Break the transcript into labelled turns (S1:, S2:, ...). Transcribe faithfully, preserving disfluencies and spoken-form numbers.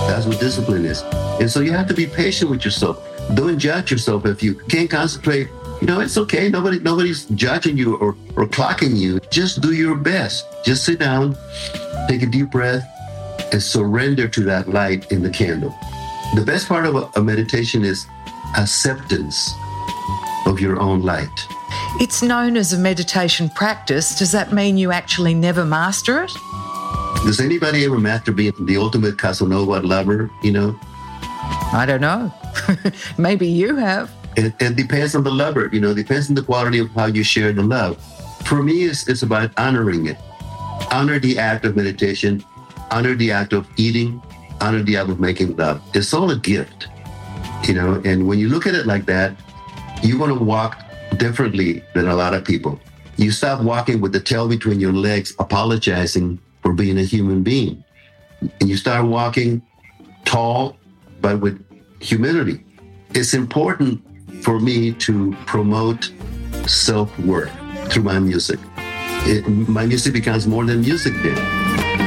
S1: That's what discipline is. And so you have to be patient with yourself. Don't judge yourself if you can't concentrate. You know, it's okay. Nobody, nobody's judging you or, or clocking you. Just do your best. Just sit down, take a deep breath, and surrender to that light in the candle. The best part of a, a meditation is acceptance of your own light.
S2: It's known as a meditation practice. Does that mean you actually never master it?
S1: Does anybody ever master being the ultimate Casanova lover, you know?
S2: I don't know. Maybe you have.
S1: It, it depends on the lover, you know, it depends on the quality of how you share the love. For me, it's, it's about honoring it. Honor the act of meditation, honor the act of eating, honor the act of making love. It's all a gift, you know, and when you look at it like that, you're going to walk differently than a lot of people. You stop walking with the tail between your legs, apologizing for being a human being. And you start walking tall, but with humility. It's important for me to promote self-worth through my music. It, my music becomes more than music then.